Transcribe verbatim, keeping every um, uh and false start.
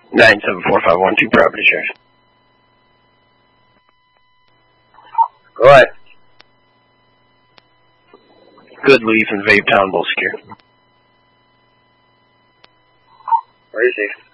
nine seven four five one two property shares. Go ahead. Good Leaf and Vape Town both secure. Where is he?